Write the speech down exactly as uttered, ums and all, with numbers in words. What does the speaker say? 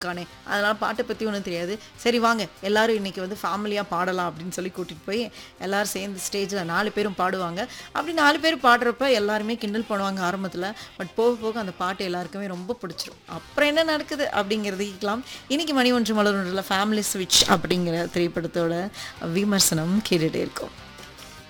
இருக்கானே அதனால் பாட்டை பற்றி ஒன்றும் தெரியாது. சரி வாங்க எல்லாரும் இன்றைக்கி வந்து ஃபேமிலியாக பாடலாம் அப்படின்னு சொல்லி கூட்டிகிட்டு போய் எல்லோரும் சேர்ந்து ஸ்டேஜில் நாலு பேரும் பாடுவாங்க. அப்படி நாலு பேர் பாடுறப்ப எல்லாருமே கிண்டல் பண்ணுவாங்க ஆரம்பத்தில். பட் போக போக அந்த பாட்டு எல்லாருக்குமே ரொம்ப பிடிச்சிரும். அப்புறம் என்ன நடக்குது அப்படிங்கிறது கேட்கலாம். இன்றைக்கி மணி ஒன்று மலர் ஒன்றில் ஃபேமிலி ஸ்விட்ச் அப்படிங்கிற திரைப்படத்தோட விமர்சனம் கேட்டுகிட்டே இருக்கோம்.